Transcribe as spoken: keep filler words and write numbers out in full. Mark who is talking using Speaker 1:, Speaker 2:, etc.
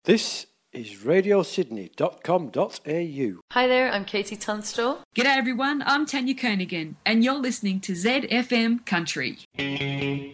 Speaker 1: This is radio sydney dot com dot a u.
Speaker 2: Hi there, I'm Katie Tunstall.
Speaker 3: G'day everyone, I'm Tanya Kernaghan, and you're listening to Z F M Country.